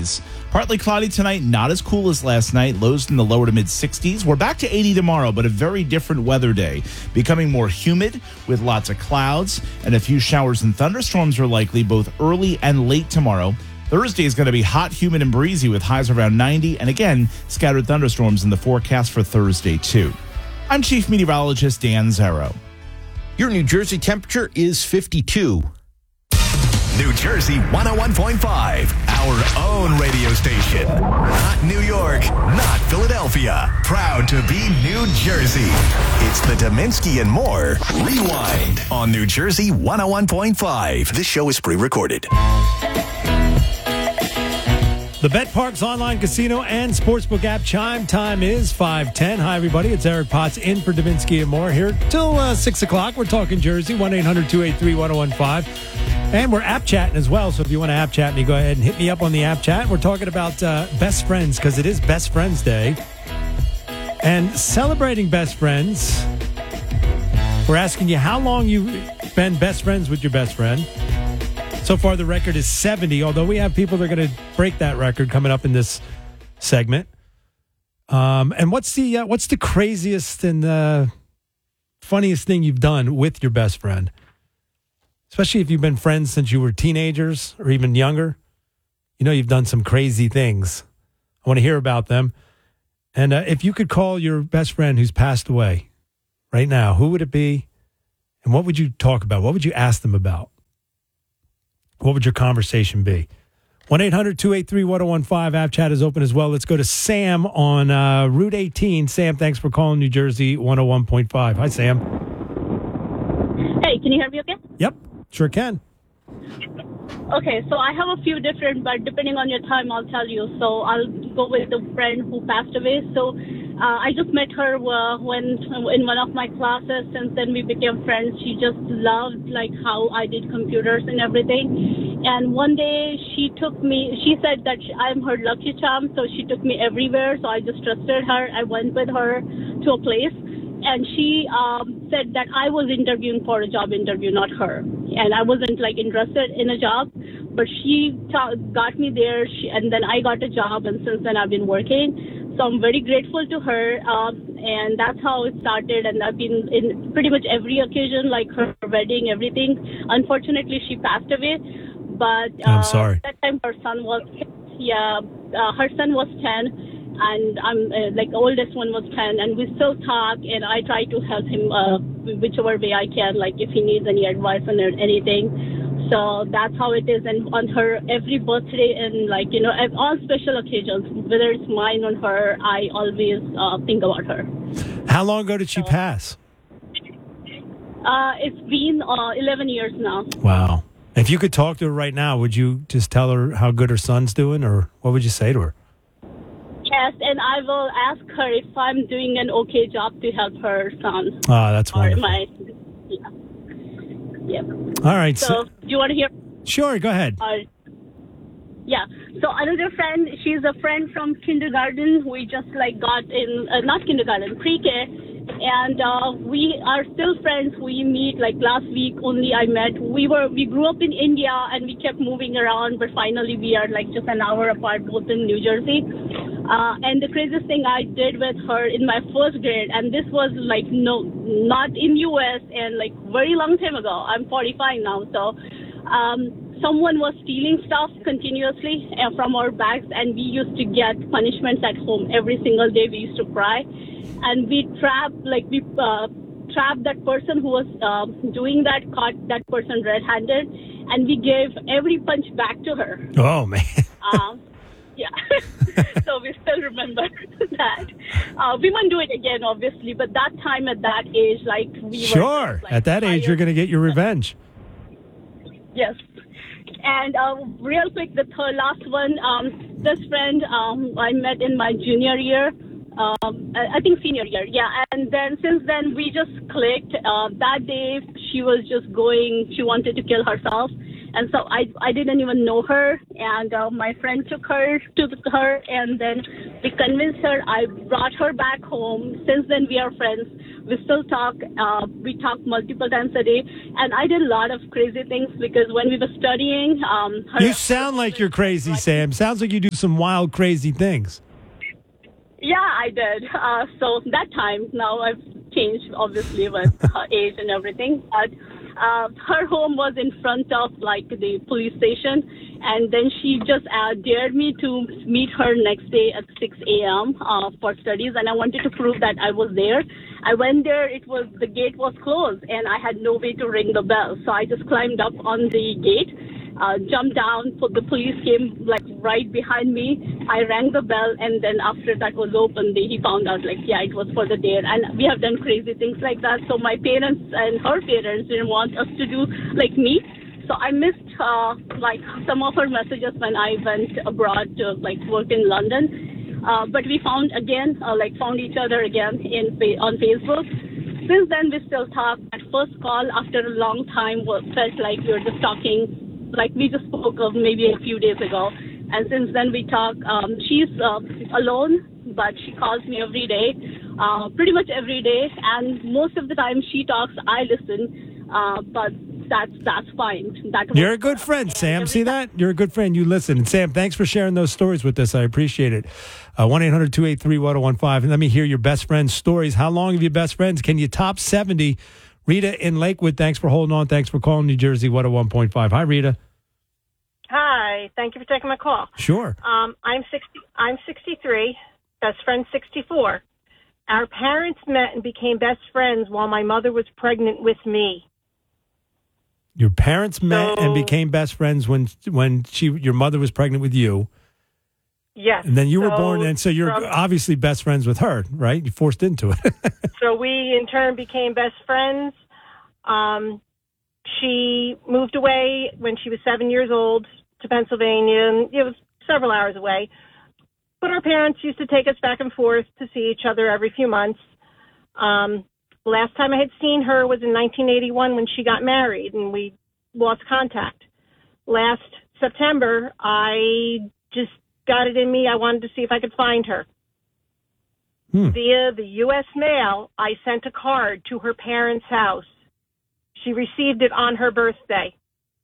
70s. Partly cloudy tonight, not as cool as last night. Lows in the lower to mid-60s. We're back to 80 tomorrow, but a very different weather day. Becoming more humid with lots of clouds, and a few showers and thunderstorms are likely both early and late tomorrow. Thursday is going to be hot, humid, and breezy with highs around 90, and again, scattered thunderstorms in the forecast for Thursday, too. I'm Chief Meteorologist Dan Zarrow. Your New Jersey temperature is 52. New Jersey 101.5, our own radio station. Not New York, not Philadelphia. Proud to be New Jersey. It's the Dominski and More Rewind on New Jersey 101.5. This show is pre-recorded. The BetParx online casino and sportsbook app chime time is 5:10. Hi, everybody. It's Eric Potts in for Dominski and More here till 6 o'clock. We're talking Jersey, 1-800-283-1015. And we're app chatting as well. So if you want to app chat me, go ahead and hit me up on the app chat. We're talking about best friends because it is Best Friends Day. And celebrating best friends, we're asking you how long you've been best friends with your best friend. So far, the record is 70, although we have people that are going to break that record coming up in this segment. And what's the craziest and the funniest thing you've done with your best friend? Especially if you've been friends since you were teenagers or even younger. You know you've done some crazy things. I want to hear about them. And if you could call your best friend who's passed away right now, who would it be? And what would you talk about? What would you ask them about? What would your conversation be? 1-800-283-1015. App chat is open as well. Let's go to Sam on Route 18. Sam, thanks for calling New Jersey 101.5. Hi, Sam. Hey, can you hear me okay? Yep, sure can. Okay, so I have a few different, but depending on your time, I'll tell you. So I'll go with the friend who passed away. So I just met her when in one of my classes. Since then, we became friends. She just loved like how I did computers and everything. And one day she said that I'm her lucky charm. So she took me everywhere. So I just trusted her. I went with her to a place. And she said that I was interviewing for a job interview, not her. And I wasn't like interested in a job, but she got me there, and then I got a job, and since then I've been working. So I'm very grateful to her, and that's how it started. And I've been in pretty much every occasion, like her wedding, everything. Unfortunately, she passed away, but I'm sorry. That time her son was 10. And I'm the oldest one was 10, and we still talk, and I try to help him whichever way I can, like if he needs any advice on anything. So that's how it is. And on her every birthday and all special occasions, whether it's mine or her, I always think about her. How long ago did she pass? It's been 11 years now. Wow. If you could talk to her right now, would you just tell her how good her son's doing, or what would you say to her? Yes, and I will ask her if I'm doing an okay job to help her son. Ah, that's wonderful. Yeah. All right. So, do you want to hear? Sure, go ahead. Yeah. So another friend, she's a friend from kindergarten. We just got in, not kindergarten, pre-K. And we are still friends. We meet last week only I met. We grew up in India and we kept moving around, but finally we are just an hour apart, both in New Jersey. And the craziest thing I did with her in my first grade, and this was not in US and very long time ago. I'm 45 now, so someone was stealing stuff continuously from our bags, and we used to get punishments at home every single day. We used to cry, and we trapped that person who was doing that, caught that person red-handed, and we gave every punch back to her. Oh man. Yeah. So we still remember that. We won't do it again, obviously, but that time at that age, we sure. were at that age, you're going to get your revenge. Yes. And real quick, the last one, this friend I met in my junior year, I think senior year, yeah. And then since then, we just clicked. That day, she was just she wanted to kill herself. And so I didn't even know her, and my friend took her to her, and then we convinced her. I brought her back home. Since then, we are friends. we still talk. We talk multiple times a day. And I did a lot of crazy things because when we were studying... You sound like you're crazy, Sam. Sounds like you do some wild, crazy things. Yeah, I did. So that time, now I've changed, obviously, with her age and everything. But her home was in front of, like, the police station. And then she just dared me to meet her next day at 6 a.m. For studies. And I wanted to prove that I was there. I went there. The gate was closed, and I had no way to ring the bell. So I just climbed up on the gate. Jumped down, so the police came like right behind me. I rang the bell, and then after that was open, he found out like, yeah, it was for the dare. And we have done crazy things like that. So my parents and her parents didn't want us to do like meet. So I missed like some of her messages when I went abroad to like work in London. But we found each other again on Facebook. Since then, we still talk. At first call, after a long time, felt like we were just talking. Like we just spoke of maybe a few days ago. And since then we talk. She's alone, but she calls me every day, pretty much every day. And most of the time she talks, I listen. But that's fine. You're a good friend, Sam. See that? You're a good friend. You listen. And Sam, thanks for sharing those stories with us. I appreciate it. 1-800-283-1015. And let me hear your best friend's stories. How long have you best friends? Can you top 70? Rita in Lakewood, thanks for holding on. Thanks for calling New Jersey 101.5. Hi, Rita. Hi. Thank you for taking my call. Sure. I'm 63, best friend 64. Our parents met and became best friends while my mother was pregnant with me. Your parents met and became best friends when your mother was pregnant with you. Yes. And then you were born, and so you're obviously best friends with her, right? You forced into it. So we, in turn, became best friends. She moved away when she was 7 years old to Pennsylvania, and it was several hours away. But our parents used to take us back and forth to see each other every few months. Last time I had seen her was in 1981 when she got married, and we lost contact. Last September, I just got it in me. I wanted to see if I could find her. Via the U.S. mail, I sent a card to her parents' house. She received it on her birthday.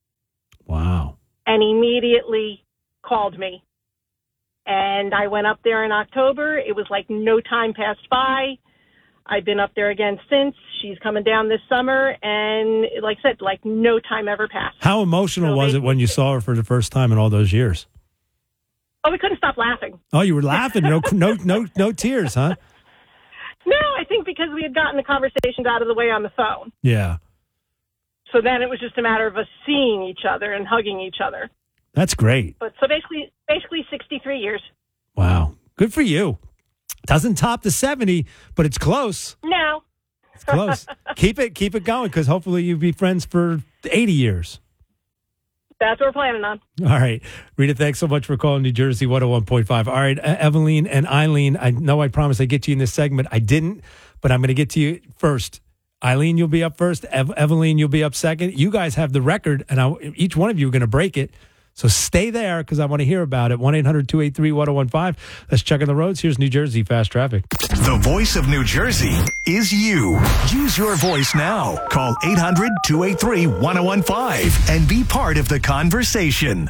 Wow. And immediately called me. And I went up there in October. It was like no time passed by. I've been up there again since. She's coming down this summer. And like I said, like no time ever passed. How emotional was it when you saw her for the first time in all those years? Oh, we couldn't stop laughing. Oh, you were laughing. No tears, huh? No, I think because we had gotten the conversations out of the way on the phone. Yeah. So then it was just a matter of us seeing each other and hugging each other. That's great. But so basically 63 years. Wow. Good for you. Doesn't top the 70, but it's close. No. It's close. Keep it going, because hopefully you'll be friends for 80 years. That's what we're planning on. All right. Rita, thanks so much for calling New Jersey 101.5. All right, Eveline and Eileen, I know I promised I'd get to you in this segment. I didn't, but I'm going to get to you first. Eileen, you'll be up first. Eveline, you'll be up second. You guys have the record, and each one of you are going to break it. So stay there, because I want to hear about it. 1-800-283-1015. Let's check on the roads. Here's New Jersey Fast Traffic. The voice of New Jersey is you. Use your voice now. Call 800-283-1015 and be part of the conversation.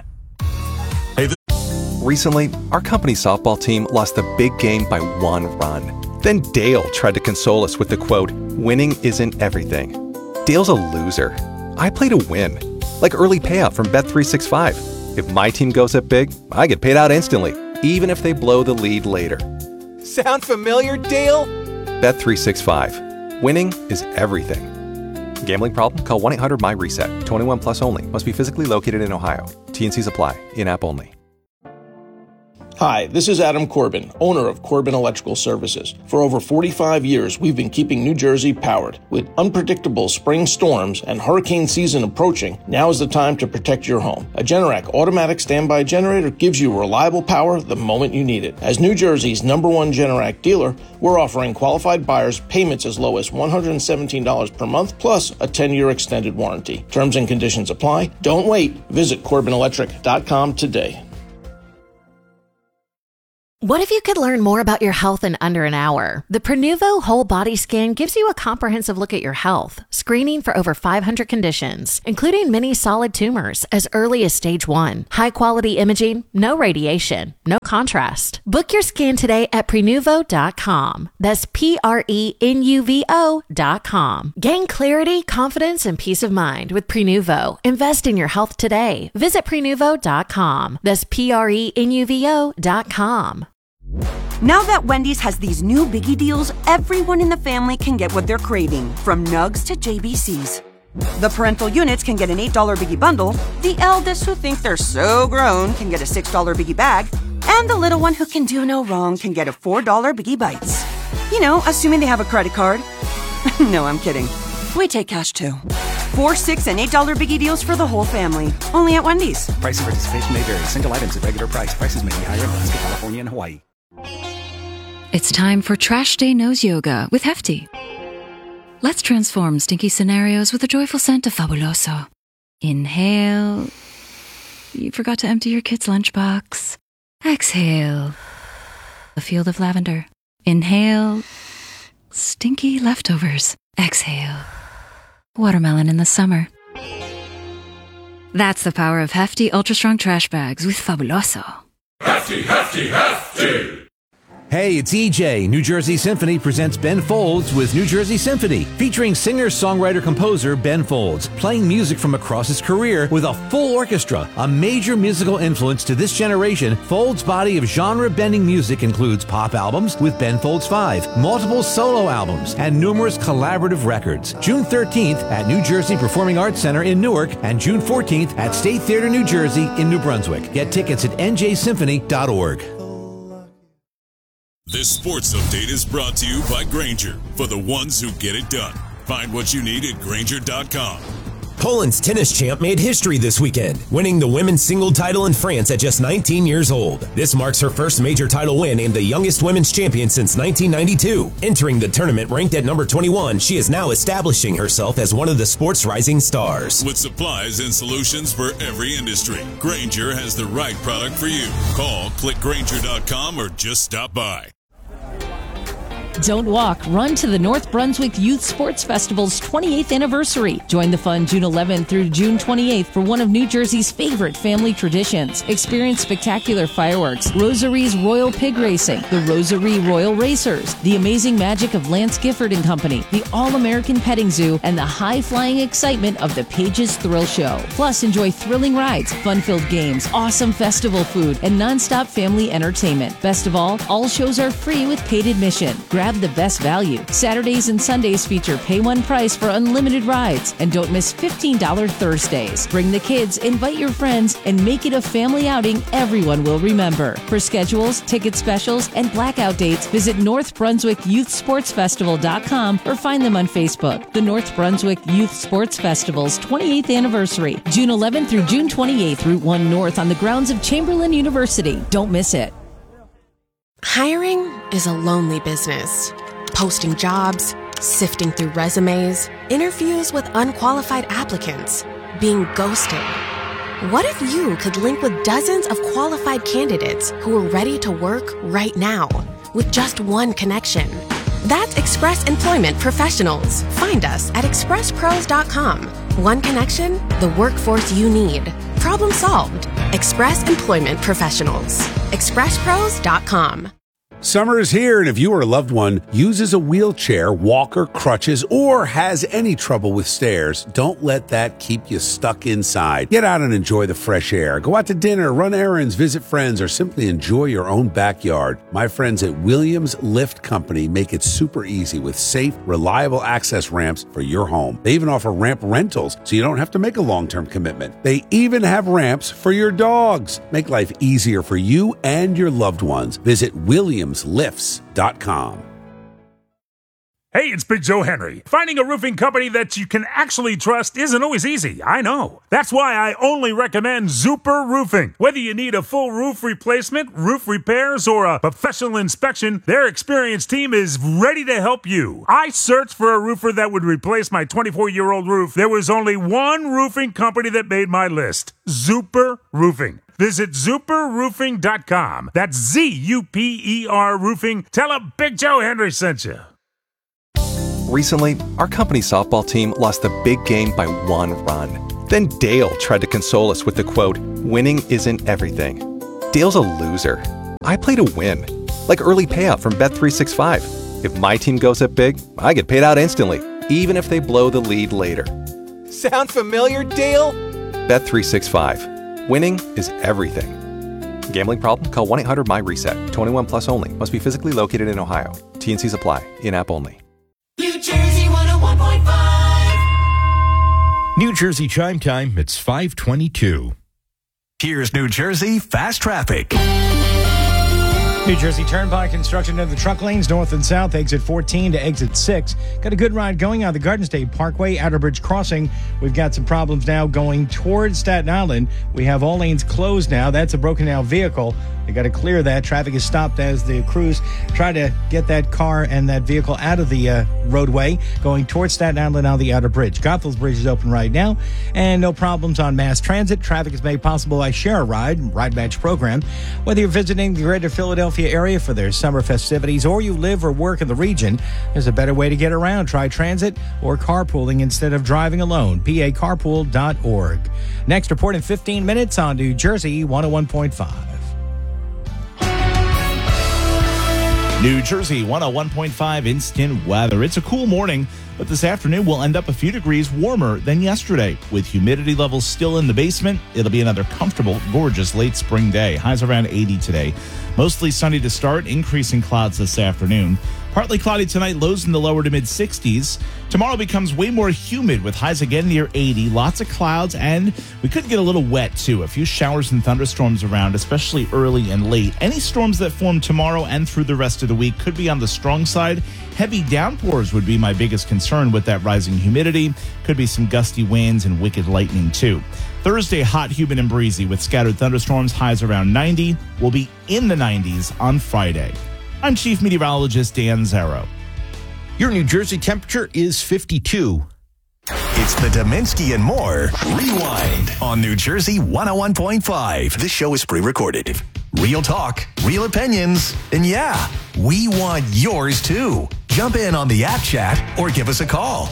Recently, our company softball team lost a big game by 1 run. Then Dale tried to console us with the quote, "Winning isn't everything." Dale's a loser. I play to win. Like early payout from Bet365. If my team goes up big, I get paid out instantly, even if they blow the lead later. Sound familiar, Dale? Bet365. Winning is everything. Gambling problem? Call 1-800-MY-RESET. 21 plus only. Must be physically located in Ohio. T&Cs apply. In-app only. Hi, this is Adam Corbin, owner of Corbin Electrical Services. For over 45 years, we've been keeping New Jersey powered. With unpredictable spring storms and hurricane season approaching, now is the time to protect your home. A Generac automatic standby generator gives you reliable power the moment you need it. As New Jersey's #1 Generac dealer, we're offering qualified buyers payments as low as $117 per month, plus a 10-year extended warranty. Terms and conditions apply. Don't wait. Visit CorbinElectric.com today. What if you could learn more about your health in under an hour? The Prenuvo Whole Body Scan gives you a comprehensive look at your health, screening for over 500 conditions, including many solid tumors as early as stage 1. High-quality imaging, no radiation, no contrast. Book your scan today at Prenuvo.com. That's Prenuvo.com. Gain clarity, confidence, and peace of mind with Prenuvo. Invest in your health today. Visit Prenuvo.com. That's Prenuvo.com. Now that Wendy's has these new biggie deals, everyone in the family can get what they're craving, from nugs to JBCs. The parental units can get an $8 biggie bundle, the eldest who think they're so grown can get a $6 biggie bag, and the little one who can do no wrong can get a $4 biggie bites. You know, assuming they have a credit card. No, I'm kidding. We take cash too. $4, $6, and $8 biggie deals for the whole family. Only at Wendy's. Price and participation may vary. Single items at regular price. Prices may be higher in Alaska, California, and Hawaii. It's time for Trash Day Nose Yoga with Hefty. Let's transform stinky scenarios with a joyful scent of Fabuloso. Inhale. You forgot to empty your kid's lunchbox. Exhale. A field of lavender. Inhale. Stinky leftovers. Exhale. Watermelon in the summer. That's the power of Hefty Ultra Strong Trash Bags with Fabuloso. Hefty, hefty, hefty! Hey, it's EJ. New Jersey Symphony presents Ben Folds with New Jersey Symphony, featuring singer-songwriter-composer Ben Folds, playing music from across his career with a full orchestra. A major musical influence to this generation, Folds' body of genre-bending music includes pop albums with Ben Folds 5, multiple solo albums, and numerous collaborative records. June 13th at New Jersey Performing Arts Center in Newark and June 14th at State Theater, New Jersey in New Brunswick. Get tickets at njsymphony.org. This sports update is brought to you by Grainger, for the ones who get it done. Find what you need at Grainger.com. Poland's tennis champ made history this weekend, winning the women's single title in France at just 19 years old. This marks her first major title win and the youngest women's champion since 1992. Entering the tournament ranked at number 21, she is now establishing herself as one of the sport's rising stars. With supplies and solutions for every industry, Grainger has the right product for you. Call, click Grainger.com, or just stop by. Don't walk, run to the North Brunswick Youth Sports Festival's 28th anniversary. Join the fun June 11th through June 28th for one of New Jersey's favorite family traditions. Experience spectacular fireworks, Rosary's Royal Pig Racing, the Rosary Royal Racers, the amazing magic of Lance Gifford and Company, the All-American Petting Zoo, and the high-flying excitement of the Pages Thrill Show. Plus, enjoy thrilling rides, fun-filled games, awesome festival food, and non-stop family entertainment. Best of all shows are free with paid admission. Grab the best value. Saturdays and Sundays feature pay one price for unlimited rides. And don't miss $15 Thursdays. Bring the kids, invite your friends, and make it a family outing everyone will remember. For schedules, ticket specials, and blackout dates, visit NorthBrunswickYouthSportsFestival.com or find them on Facebook. The North Brunswick Youth Sports Festival's 28th anniversary, June 11th through June 28th, Route 1 North on the grounds of Chamberlain University. Don't miss it. Hiring is a lonely business. Posting jobs, sifting through resumes, interviews with unqualified applicants, being ghosted. What if you could link with dozens of qualified candidates who are ready to work right now with just one connection? That's Express Employment Professionals. Find us at expresspros.com. One connection, the workforce you need. Problem solved. Express Employment Professionals. expresspros.com. Summer is here, and if you or a loved one uses a wheelchair, walker, crutches, or has any trouble with stairs, don't let that keep you stuck inside. Get out and enjoy the fresh air. Go out to dinner, run errands, visit friends, or simply enjoy your own backyard. My friends at Williams Lift Company make it super easy with safe, reliable access ramps for your home. They even offer ramp rentals, so you don't have to make a long-term commitment. They even have ramps for your dogs. Make life easier for you and your loved ones. Visit WilliamsLifts.com. Hey, it's Big Joe Henry. Finding a roofing company that you can actually trust isn't always easy, I know. That's why I only recommend Zuper Roofing. Whether you need a full roof replacement, roof repairs, or a professional inspection, their experienced team is ready to help you. I searched for a roofer that would replace my 24-year-old roof. There was only one roofing company that made my list, Zuper Roofing. Visit ZuperRoofing.com. That's Z-U-P-E-R Roofing. Tell them Big Joe Henry sent you. Recently, our company softball team lost the big game by 1 run. Then Dale tried to console us with the quote, "Winning isn't everything." Dale's a loser. I play to win. Like early payout from Bet365. If my team goes up big, I get paid out instantly, even if they blow the lead later. Sound familiar, Dale? Bet365. Winning is everything. Gambling problem? Call 1-800-MY-RESET. 21 plus only. Must be physically located in Ohio. T&Cs apply. In-app only. New Jersey 101.5. New Jersey Chime Time. It's 5:22. Here's New Jersey Fast Traffic. New Jersey Turnpike construction of the truck lanes north and south, exit 14 to exit 6. Got a good ride going on the Garden State Parkway, Outer Bridge Crossing. We've got some problems now going towards Staten Island. We have all lanes closed now. That's a broken down vehicle. They got to clear that. Traffic is stopped as the crews try to get that car and that vehicle out of the roadway going towards Staten Island on the Outer Bridge. Goethals Bridge is open right now, and no problems on mass transit. Traffic is made possible by Share a Ride Match program. Whether you're visiting the greater Philadelphia area for their summer festivities or you live or work in the region, there's a better way to get around. Try transit or carpooling instead of driving alone. PACarpool.org. Next report in 15 minutes on New Jersey 101.5. New Jersey 101.5 instant weather. It's a cool morning, but this afternoon will end up a few degrees warmer than yesterday. With humidity levels still in the basement, it'll be another comfortable, gorgeous late spring day. Highs around 80 today. Mostly sunny to start, increasing clouds this afternoon. Partly cloudy tonight, lows in the lower to mid-60s. Tomorrow becomes way more humid with highs again near 80. Lots of clouds, and we could get a little wet, too. A few showers and thunderstorms around, especially early and late. Any storms that form tomorrow and through the rest of the week could be on the strong side. Heavy downpours would be my biggest concern with that rising humidity. Could be some gusty winds and wicked lightning, too. Thursday, hot, humid, and breezy with scattered thunderstorms, highs around 90. We'll be in the 90s on Friday. I'm Chief Meteorologist Dan Zarrow. Your New Jersey temperature is 52. It's the Dominski and More Rewind on New Jersey 101.5. This show is pre-recorded. Real talk, real opinions, and yeah, we want yours too. Jump in on the app chat or give us a call.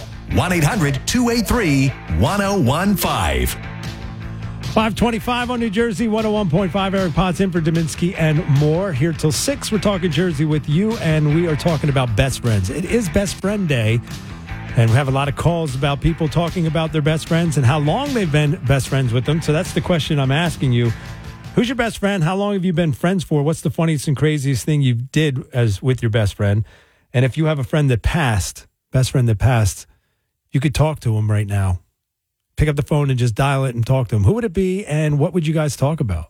1-800-283-1015. 525 on New Jersey 101.5. Eric Potts in for Dominski and More. Here till 6. We're talking Jersey with you, and we are talking about best friends. It is Best Friend Day, and we have a lot of calls about people talking about their best friends and how long they've been best friends with them. So that's the question I'm asking you. Who's your best friend? How long have you been friends for? What's the funniest and craziest thing you did as with your best friend? And if you have a friend that passed, best friend that passed, you could talk to him right now. Pick up the phone and just dial it and talk to him. Who would it be, and what would you guys talk about?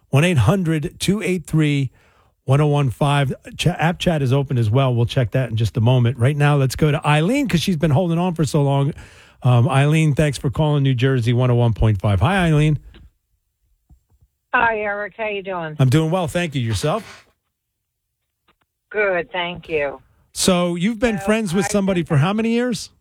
1-800-283-1015. App chat is open as well. We'll check that in just a moment. Right now, let's go to Eileen because she's been holding on for so long. Eileen, thanks for calling New Jersey 101.5. Hi, Eileen. Hi, Eric. How you doing? I'm doing well. Thank you. Yourself? Good. Thank you. So you've been friends with somebody for how many years?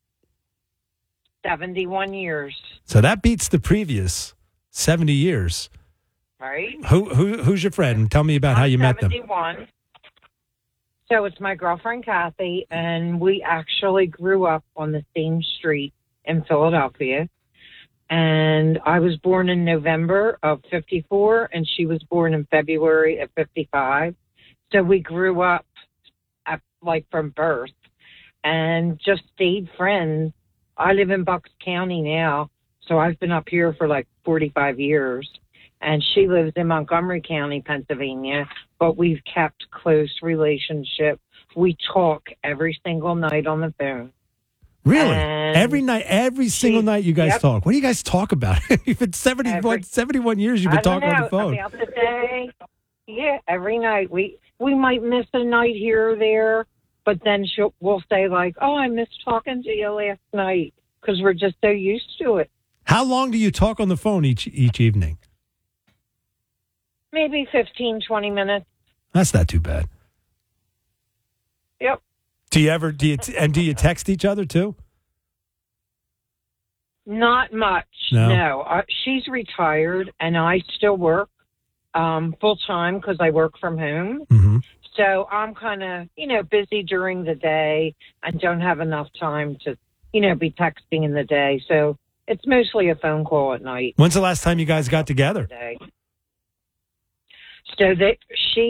71 years. So that beats the previous 70 years. Right. Who's your friend? Tell me about how you met them. 71. So it's my girlfriend, Kathy, and we actually grew up on the same street in Philadelphia. And I was born in November of 54, and she was born in February of 55. So we grew up from birth and just stayed friends. I live in Bucks County now, so I've been up here for 45 years. And she lives in Montgomery County, Pennsylvania, but we've kept close relationship. We talk every single night on the phone. Really? Every night, every single night you guys talk. What do you guys talk about? You've been 71 years you've been talking on the phone. About the day. Yeah, every night. We might miss a night here or there, But then we'll say like, "Oh, I missed talking to you last night," because we're just so used to it. How long do you talk on the phone each evening? Maybe 15, 20 minutes. That's not too bad. Yep. Do you text each other too? Not much. No. She's retired, and I still work full time because I work from home. Mm-hmm. So I'm kind of, busy during the day and don't have enough time to, be texting in the day. So it's mostly a phone call at night. When's the last time you guys got together? So she